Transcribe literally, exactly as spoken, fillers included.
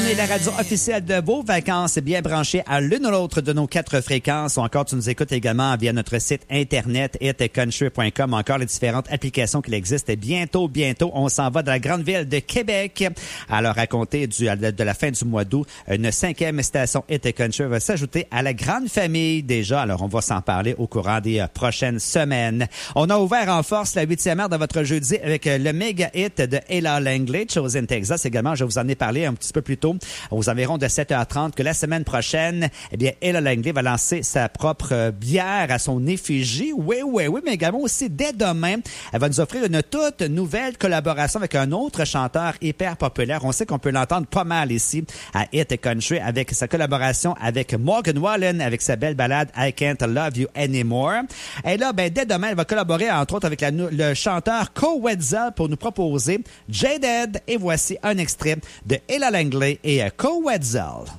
est la radio officielle de vos vacances, bien branchée à l'une ou l'autre de nos quatre fréquences. Ou encore, tu nous écoutes également via notre site internet hit country point com. Encore les différentes applications qui existent. Bientôt, bientôt, on s'en va dans la grande ville de Québec. Alors, à compter du, de la fin du mois d'août, une cinquième station Hit Country va s'ajouter à la grande famille déjà. Alors, on va s'en parler au courant des euh, prochaines semaines. On a ouvert en force la huitième heure de votre jeudi avec euh, le méga hit de Ella Langley, Chosen Texas. Également, je vous en ai parlé un petit peu plus tôt, aux environs de sept heures trente, que la semaine prochaine, eh bien, Ella Langley va lancer sa propre euh, bière à son effigie. Oui, oui, oui, mais également aussi, dès demain, elle va nous offrir une toute nouvelle collaboration avec un autre chanteur hyper populaire. On sait qu'on peut l'entendre pas mal ici à Hit Country avec sa collaboration avec Morgan Wallen, avec sa belle balade I Can't Love You Anymore. Et là, ben, dès demain, elle va collaborer, entre autres, avec la, le chanteur Koe Wetzel pour nous proposer Jaded. Et voici un extrait de Ella Langley et Koe Wetzel.